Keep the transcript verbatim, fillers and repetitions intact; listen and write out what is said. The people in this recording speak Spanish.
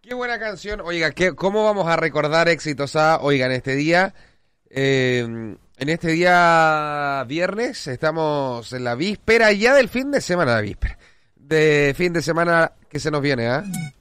Qué buena canción. Oiga, ¿qué, ¿cómo vamos a recordar éxitos a, oiga, en este día? Eh, en este día viernes estamos en la víspera ya del fin de semana, la víspera. De fin de semana que se nos viene, ¿ah? ¿eh?